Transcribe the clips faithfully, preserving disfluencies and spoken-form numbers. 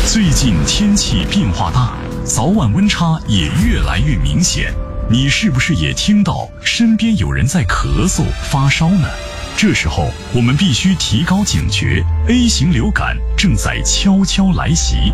最近天气变化大，早晚温差也越来越明显。你是不是也听到身边有人在咳嗽、发烧呢？这时候我们必须提高警觉 ，A 型流感正在悄悄来袭。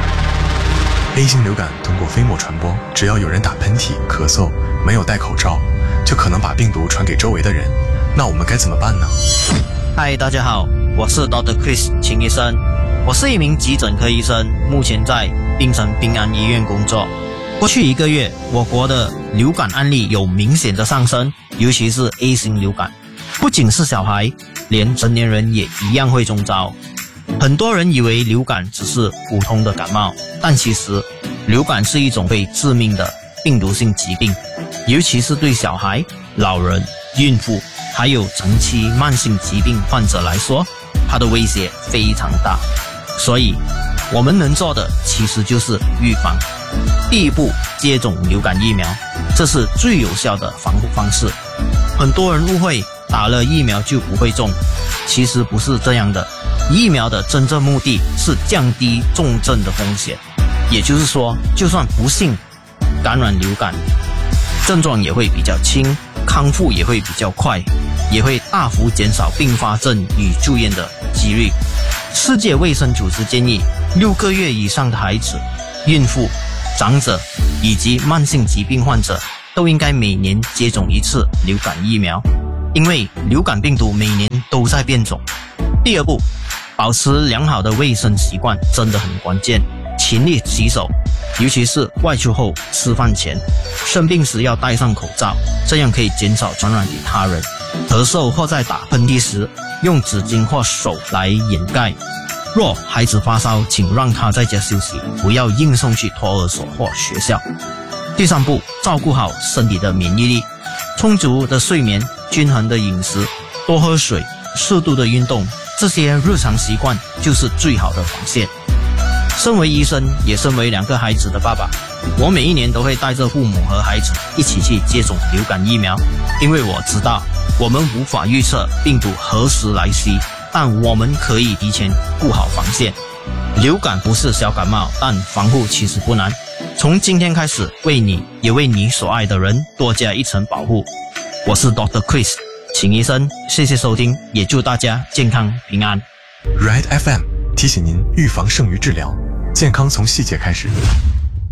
A 型流感通过飞沫传播，只要有人打喷嚏、咳嗽，没有戴口罩，就可能把病毒传给周围的人。那我们该怎么办呢？ 嗨，大家好，我是 Doctor Chris 秦医生，我是一名急诊科医生，目前在槟城平安医院工作。过去一个月，我国的流感案例有明显的上升，尤其是 A 型流感，不仅是小孩，连成年人也一样会中招。很多人以为流感只是普通的感冒，但其实流感是一种会致命的病毒性疾病，尤其是对小孩、老人、孕妇还有长期慢性疾病患者来说，它的威胁非常大。所以我们能做的其实就是预防。第一步，接种流感疫苗，这是最有效的防护方式。很多人误会打了疫苗就不会中，其实不是这样的。疫苗的真正目的是降低重症的风险，也就是说，就算不幸感染流感，症状也会比较轻，康复也会比较快，也会大幅减少并发症与住院的几率。世界卫生组织建议，六个月以上的孩子、孕妇、长者以及慢性疾病患者都应该每年接种一次流感疫苗，因为流感病毒每年都在变种。第二步，保持良好的卫生习惯真的很关键，勤力洗手，尤其是外出后、吃饭前，生病时要戴上口罩，这样可以减少传染给他人。咳嗽或在打喷嚏时，用纸巾或手来掩盖。若孩子发烧，请让他在家休息，不要硬送去托儿所或学校。第三步，照顾好身体的免疫力，充足的睡眠、均衡的饮食、多喝水、适度的运动，这些日常习惯就是最好的防线。身为医生，也身为两个孩子的爸爸，我每一年都会带着父母和孩子一起去接种流感疫苗，因为我知道我们无法预测病毒何时来袭，但我们可以提前顾好防线。流感不是小感冒，但防护其实不难。从今天开始，为你也为你所爱的人多加一层保护。我是 Doctor Chris 秦医生，谢谢收听，也祝大家健康平安。 Ride F M 提醒您，预防胜于治疗，健康从细节开始。